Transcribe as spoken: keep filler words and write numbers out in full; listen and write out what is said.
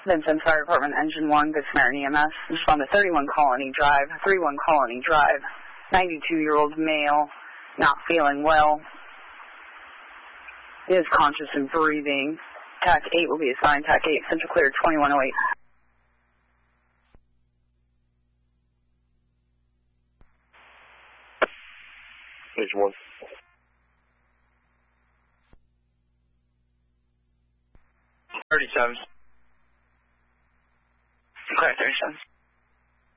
Vincent Fire Department, Engine one, Good Samaritan E M S. Respond to thirty-one Colony Drive, thirty-one Colony Drive, ninety-two-year-old male, not feeling well. Is conscious and breathing. T A C eight will be assigned. T A C eight, Central Clear, twenty-one oh eight. Page one. thirty-seven. Okay, thirty-seven.